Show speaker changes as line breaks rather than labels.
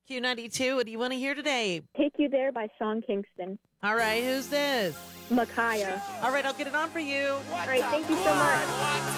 Q92, what do you want to hear today?
Take You There by Sean Kingston.
All right, who's this?
Micaiah.
All right, I'll get it on for you.
All right, thank you so much.